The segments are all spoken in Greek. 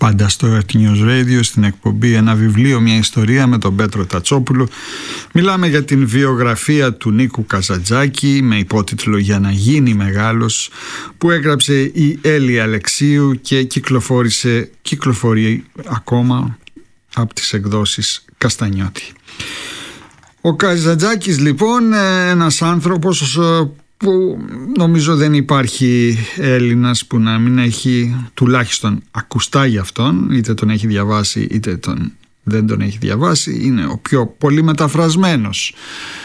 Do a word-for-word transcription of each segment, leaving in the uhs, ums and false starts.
πάντα στο Earth News Radio, στην εκπομπή «Ένα βιβλίο, μια ιστορία» με τον Πέτρο Τατσόπουλο. Μιλάμε για την βιογραφία του Νίκου Καζαντζάκη με υπότιτλο «Για να γίνει μεγάλος», που έγραψε η Έλλη Αλεξίου και κυκλοφόρησε, κυκλοφορεί ακόμα από τις εκδόσεις Καστανιώτη. Ο Καζαντζάκης λοιπόν, ένας άνθρωπος που νομίζω δεν υπάρχει Έλληνας που να μην έχει τουλάχιστον ακουστά για αυτόν, είτε τον έχει διαβάσει είτε τον, δεν τον έχει διαβάσει. Είναι ο πιο πολύ μεταφρασμένος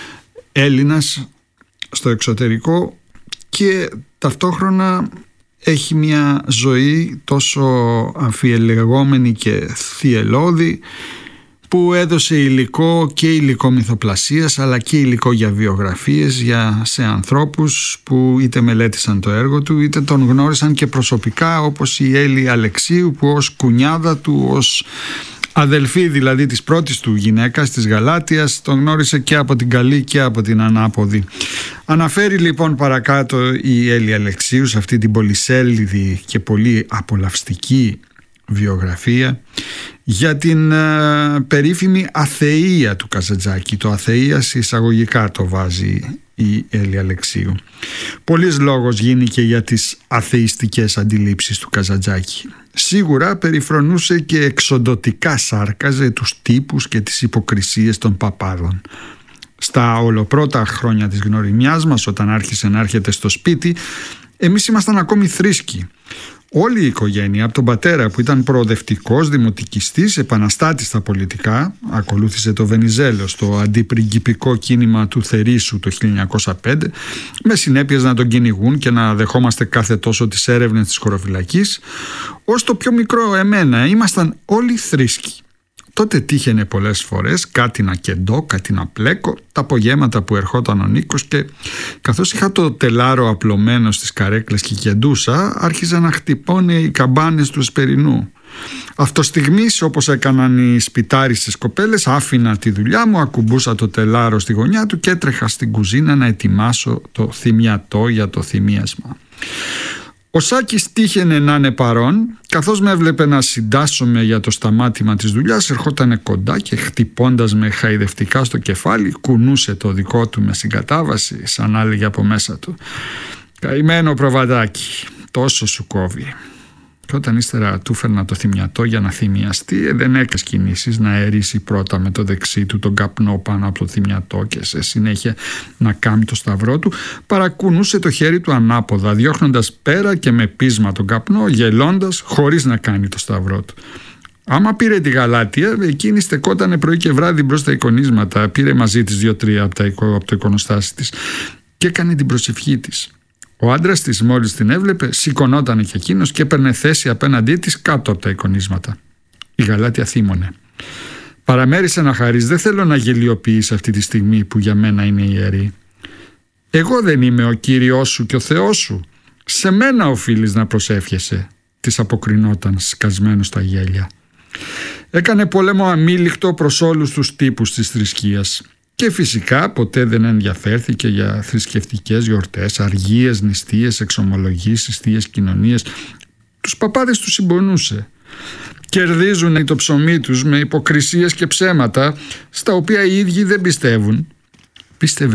Έλληνας στο εξωτερικό και ταυτόχρονα έχει μια ζωή τόσο αμφιελεγόμενη και θυελώδη, που έδωσε υλικό και υλικό μυθοπλασίας αλλά και υλικό για βιογραφίες για, σε ανθρώπους που είτε μελέτησαν το έργο του είτε τον γνώρισαν και προσωπικά, όπως η Έλλη Αλεξίου, που ως κουνιάδα του, ως αδελφή δηλαδή της πρώτης του γυναίκας της Γαλάτιας, τον γνώρισε και από την καλή και από την ανάποδη. Αναφέρει λοιπόν παρακάτω η Έλλη Αλεξίου σε αυτή την πολυσέλιδη και πολύ απολαυστική βιογραφία για την uh, περίφημη αθεία του Καζαντζάκη. Το αθείας εισαγωγικά το βάζει η Έλλη Αλεξίου. Πολύς λόγος γίνει και για τις αθεϊστικές αντιλήψεις του Καζαντζάκη. Σίγουρα περιφρονούσε και εξοντωτικά σάρκαζε τους τύπους και τις υποκρισίες των παπάδων. Στα ολοπρώτα χρόνια της γνωριμιάς μας, όταν άρχισε να έρχεται στο σπίτι, εμείς ήμασταν ακόμη θρήσκοι. Όλη η οικογένεια, από τον πατέρα που ήταν προοδευτικός, δημοτικιστής, επαναστάτης στα πολιτικά, ακολούθησε το Βενιζέλος, το αντιπριγκιπικό κίνημα του Θερίσου το χίλια εννιακόσια πέντε, με συνέπειες να τον κυνηγούν και να δεχόμαστε κάθε τόσο τις έρευνες της χωροφυλακής, ως το πιο μικρό εμένα ήμασταν όλοι θρήσκοι. Τότε τύχαινε πολλές φορές κάτι να κεντώ, κάτι να πλέκω, τα απογέματα που ερχόταν ο Νίκος, και καθώς είχα το τελάρο απλωμένο στις καρέκλες και κεντούσα, άρχιζαν να χτυπώνε οι καμπάνες του Εσπερινού. Αυτοστιγμής, όπως έκαναν οι σπιτάριστες κοπέλες, άφηνα τη δουλειά μου, ακουμπούσα το τελάρο στη γωνιά του και έτρεχα στην κουζίνα να ετοιμάσω το θυμιατό για το θυμίασμα. Ο Σάκης τύχαινε να είναι παρόν, καθώς με έβλεπε να συντάσσομαι για το σταμάτημα της δουλειάς, ερχότανε κοντά και χτυπώντας με χαϊδευτικά στο κεφάλι, κουνούσε το δικό του με συγκατάβαση, σαν να έλεγε από μέσα του: «Καημένο προβατάκι, τόσο σου κόβει». Και όταν ύστερα του φέρνα το θυμιατό για να θυμιαστεί, ε, δεν έκανε κινήσεις να αερίσει πρώτα με το δεξί του τον καπνό πάνω από το θυμιατό και σε συνέχεια να κάνει το σταυρό του, παρακουνούσε το χέρι του ανάποδα, διώχνοντας πέρα και με πείσμα τον καπνό, γελώντας, χωρίς να κάνει το σταυρό του. Άμα πήρε τη Γαλάτια, εκείνη στεκότανε πρωί και βράδυ μπρος στα εικονίσματα, πήρε μαζί της δύο-τρία από, από το εικονοστάσι της και έκανε την προσευχή της. Ο άντρας της, μόλις την έβλεπε, σηκωνότανε και εκείνος και έπαιρνε θέση απέναντί της κάτω από τα εικονίσματα. Η Γαλάτια θύμωνε: «Παραμέρισε να χαρείς, δεν θέλω να γελιοποιείς αυτή τη στιγμή που για μένα είναι ιερή. Εγώ δεν είμαι ο Κύριος σου και ο Θεός σου. Σε μένα οφείλεις να προσεύχεσαι», της αποκρινόταν σκασμένο στα γέλια. Έκανε πόλεμο αμήλικτο προς όλους τους τύπους της θρησκείας. Και φυσικά ποτέ δεν ενδιαφέρθηκε για θρησκευτικές γιορτές, αργίες, νηστείες, εξομολογήσεις, θείες κοινωνίες. Τους παπάδες τους συμπονούσε. Κερδίζουν το ψωμί τους με υποκρισίες και ψέματα, στα οποία οι ίδιοι δεν πιστεύουν. Πίστευε